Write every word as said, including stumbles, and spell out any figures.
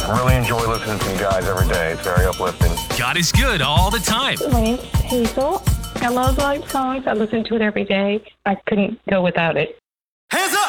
Really enjoy listening to you guys every day. It's very uplifting. God is good all the time. My name's Hazel. I love live songs. I listen to it every day. I couldn't go without it. Hands up!